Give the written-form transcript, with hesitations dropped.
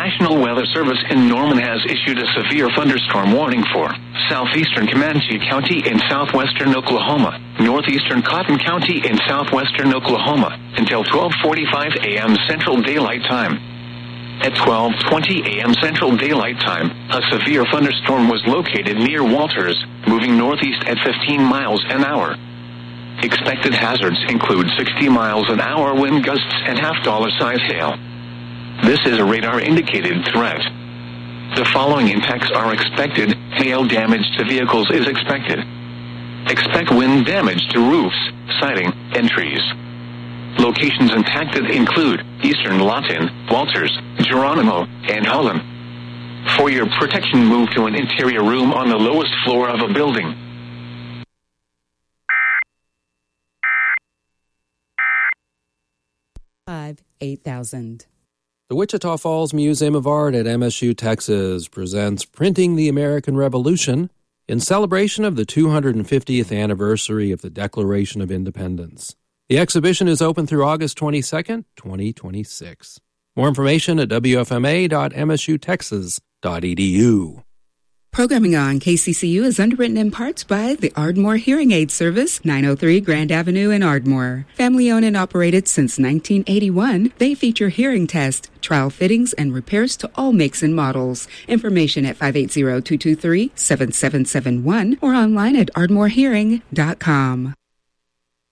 National Weather Service in Norman has issued a severe thunderstorm warning for southeastern Comanche County in southwestern Oklahoma, northeastern Cotton County in southwestern Oklahoma, until 12:45 a.m. Central Daylight Time. At 12:20 a.m. Central Daylight Time, a severe thunderstorm was located near Walters, moving northeast at 15 miles an hour. Expected hazards include 60 miles an hour wind gusts and half-dollar size hail. This is a radar-indicated threat. The following impacts are expected. Hail damage to vehicles is expected. Expect wind damage to roofs, siding, and trees. Locations impacted include Eastern Lawton, Walters, Geronimo, and Holland. For your protection, move to an interior room on the lowest floor of a building. $8,000. The Wichita Falls Museum of Art at MSU, Texas presents Printing the American Revolution in celebration of the 250th anniversary of the Declaration of Independence. The exhibition is open through August 22nd, 2026. More information at wfma.msutexas.edu. Programming on KCCU is underwritten in parts by the Ardmore Hearing Aid Service, 903 Grand Avenue in Ardmore. Family-owned and operated since 1981, they feature hearing tests, trial fittings, and repairs to all makes and models. Information at 580-223-7771 or online at ardmorehearing.com.